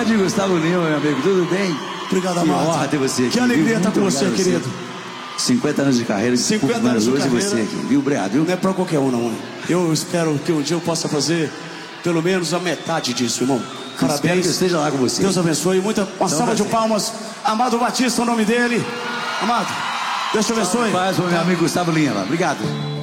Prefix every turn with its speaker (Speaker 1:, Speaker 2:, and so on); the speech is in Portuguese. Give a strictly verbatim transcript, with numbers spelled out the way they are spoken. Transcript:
Speaker 1: Grande Gustavo Lima, meu amigo, tudo bem?
Speaker 2: Obrigado,
Speaker 1: que
Speaker 2: Amado.
Speaker 1: Que honra ter você aqui.
Speaker 2: Que alegria estar com você,
Speaker 1: você,
Speaker 2: querido.
Speaker 1: cinquenta anos de carreira,
Speaker 2: cinquenta anos de
Speaker 1: hoje
Speaker 2: carreira.
Speaker 1: você aqui, viu, Obrigado, viu?
Speaker 2: Não é pra qualquer um, não. Eu espero que um dia eu possa fazer pelo menos a metade disso, irmão. Parabéns.
Speaker 1: Espero que eu esteja lá com você.
Speaker 2: Deus abençoe. Muita, uma
Speaker 1: então,
Speaker 2: salva de palmas. Amado Batista, o nome dele. Amado, Deus te abençoe.
Speaker 1: Paz, meu amigo Gustavo Lima. Obrigado.